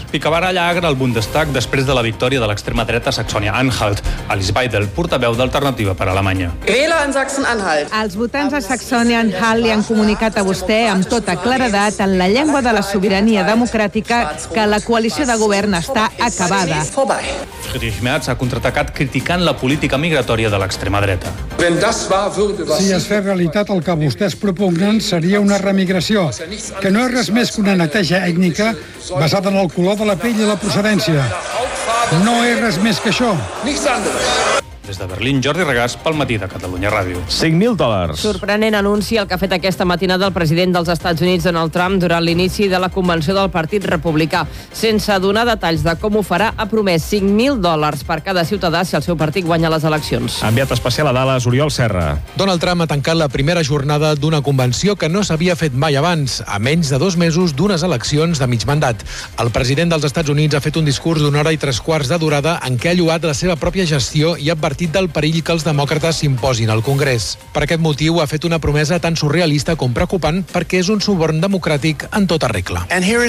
Picabaralla agre al Bundestag després de la victòria de l'extrema dreta Saxònia-Anhalt. Alice Weidel, portaveu d'Alternativa per Alemanya. Els votants a Saxònia-Anhalt li han comunicat a vostè amb tota claredat en la llengua de la sobirania democràtica que la coalició de govern està acabada. Friedrich Merz ha contraatacat criticant la política migratòria de l'extrema dreta. Si es fes realitat el que vostès propugnen, seria una remigració, que no és res més que una neteja ètnica basada en el color de la pell i la procedència. No és res més que això. Des de Berlín, Jordi Regàs, pel Matí de Catalunya Ràdio. $5.000. Sorprenent anunci el que ha fet aquesta matinada el president dels Estats Units, Donald Trump, durant l'inici de la convenció del Partit Republicà. Sense donar detalls de com ho farà, ha promès $5.000 per cada ciutadà si el seu partit guanya les eleccions. Enviat especial a Dallas, Oriol Serra. Donald Trump ha tancat la primera jornada d'una convenció que no s'havia fet mai abans, a menys de 2 mesos d'unes eleccions de mig mandat. El president dels Estats Units ha fet un discurs d'una hora i 3/4 de durada en què ha lloat la seva pròpia gestió i ha advertit del perill que els demòcrates s'imposin al Congrés. Per aquest motiu ha fet una promesa tan surrealista com preocupant perquè és un suborn democràtic en tota regla.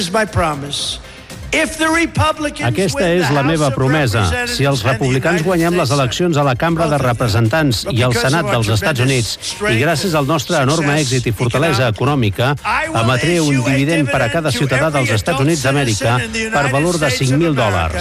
Aquesta és la meva promesa. Si els republicans guanyem les eleccions a la Cambra de Representants i al Senat dels Estats Units, i gràcies al nostre enorme èxit i fortalesa econòmica, emetré un dividend per a cada ciutadà dels Estats Units d'Amèrica per valor de $5.000.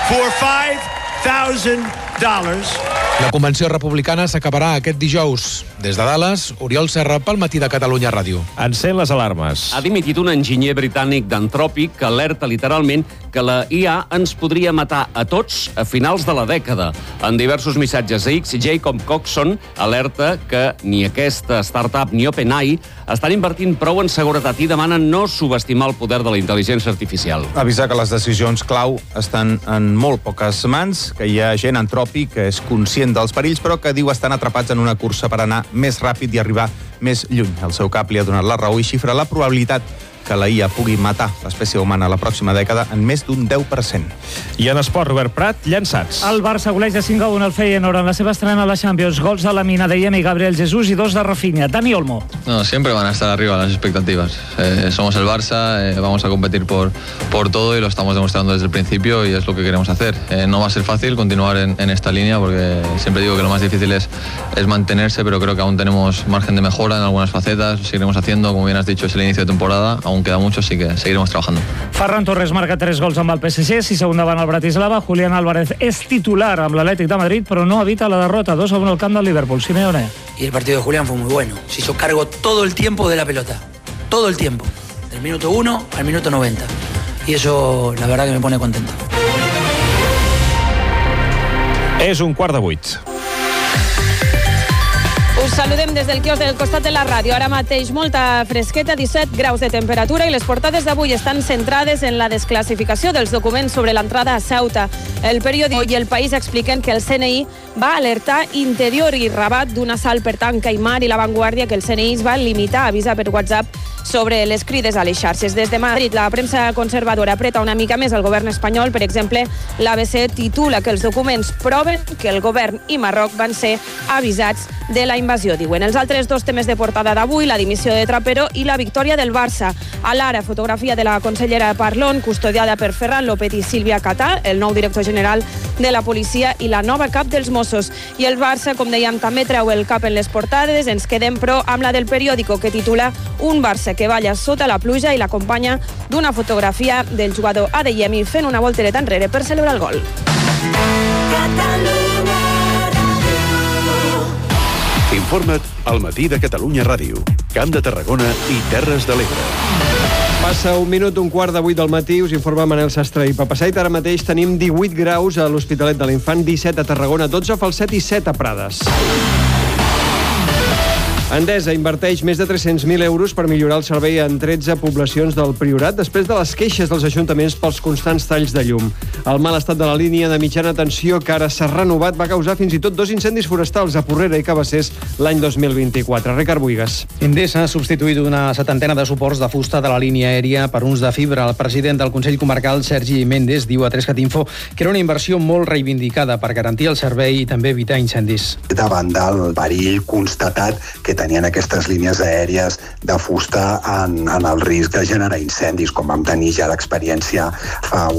La convenció republicana s'acabarà aquest dijous. Des de Dallas, Oriol Serra, pel Matí de Catalunya Ràdio. Encén les alarmes. Ha dimitit un enginyer britànic d'Anthropic que alerta literalment que la IA ens podria matar a tots a finals de la dècada. En diversos missatges a X, Jacob Coxon alerta que ni aquesta startup ni OpenAI estan invertint prou en seguretat i demanen no subestimar el poder de la intel·ligència artificial. Avisar que les decisions clau estan en molt poques mans, que hi ha gent Anthropic que és conscient dels perills, però que diu estan atrapats en una cursa per anar més ràpid i arribar més lluny. El seu cap li ha donat la raó i xifra la probabilitat que la IA pugui matar l'espècie humana la pròxima dècada en més d'un 10%. I en esport, Robert Prat, llançats. El Barça goleja 5-1 al Feyenoord en la seva estrena a la Champions. Gols de Lamine Adeyemi y Gabriel Jesús y 2 de Rafinha. Dani Olmo. No, siempre van a estar arriba las expectativas. Somos el Barça, vamos a competir por todo y lo estamos demostrando desde el principio y es lo que queremos hacer. No va a ser fácil continuar en esta línea porque siempre digo que lo más difícil es mantenerse, pero creo que aún tenemos margen de mejora en algunas facetas. Lo seguiremos haciendo, como bien has dicho, es el inicio de temporada. Aún queda mucho, así que seguiremos trabajando. Ferran Torres marca 3 gols amb el PSG, 6-1 davant el Bratislava. Julián Álvarez és titular amb l'Atlètic de Madrid, però no evita la derrota. 2-1 al camp del Liverpool. Simeone. Y el partido de Julián fue muy bueno. Se hizo cargo todo el tiempo de la pelota. Todo el tiempo. Del minuto 1 al minuto 90. Y eso, la verdad, que me pone contento. És 7:45. Us saludem des del quiosc del costat de la ràdio. Ara mateix molta fresqueta, 17 graus de temperatura, i les portades d'avui estan centrades en la desclassificació dels documents sobre l'entrada a Ceuta. El periòdic i El País expliquen que el CNI va alertar Interior i Rabat d'un assalt per tanca i mar, i La Vanguardia que el CNI es va limitar a avisar per WhatsApp sobre les crides a les xarxes. Des de Madrid, la premsa conservadora apreta una mica més al govern espanyol. Per exemple, l'ABC titula que els documents proven que el govern i Marroc van ser avisats de la invasió, diuen. Els altres dos temes de portada d'avui, la dimissió de Trapero i la victòria del Barça. A l'Ara, fotografia de la consellera Parlon, custodiada per Ferran López i Sílvia Catà, el nou director general de la policia i la nova cap dels Mossos. I el Barça, com dèiem, també treu el cap en les portades. Ens quedem, però, amb la del periòdico, que titula Un Barça que balla sota la pluja, i l'acompanya d'una fotografia del jugador Adeyemi fent una voltereta enrere per celebrar el gol. Informa't al Matí de Catalunya Ràdio. Camp de Tarragona i Terres de l'Ebre. Passa 1 minut, 7:15 del matí, us informa Manel Sastre i Papaseit. Ara mateix tenim 18 graus a l'Hospitalet de l'Infant, 17 a Tarragona, 12 a Falset i 7 a Prades. Endesa inverteix més de 300.000 euros per millorar el servei en 13 poblacions del Priorat després de les queixes dels ajuntaments pels constants talls de llum. El mal estat de la línia de mitjana tensió que ara s'ha renovat va causar fins i tot 2 incendis forestals a Porrera i Cabassers l'any 2024. Ricard Buigas. Endesa ha substituït una 70ena de suports de fusta de la línia aèria per uns de fibra. El president del Consell Comarcal, Sergi Méndez, diu a 3catinfo que era una inversió molt reivindicada per garantir el servei i també evitar incendis. Davant del perill constatat que tenien aquestes línies aèries de fusta en el risc de generar incendis, com vam tenir ja l'experiència fa